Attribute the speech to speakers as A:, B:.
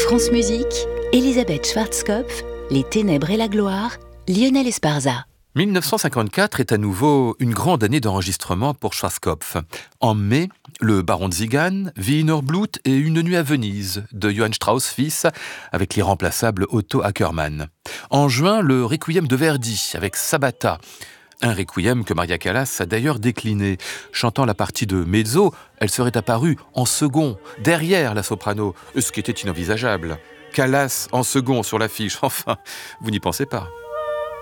A: France Musique, Elisabeth Schwarzkopf, Les Ténèbres et la Gloire, Lionel Esparza.
B: 1954 est à nouveau une grande année d'enregistrement pour Schwarzkopf. En mai, le Baron de Zigan, Wiener Blut et Une nuit à Venise de Johann Strauss fils avec l'irremplaçable Otto Ackermann. En juin, le Requiem de Verdi avec Sabata. Un requiem que Maria Callas a d'ailleurs décliné. Chantant la partie de mezzo, elle serait apparue en second, derrière la soprano, ce qui était inenvisageable. Callas en second sur l'affiche, enfin, vous n'y pensez pas.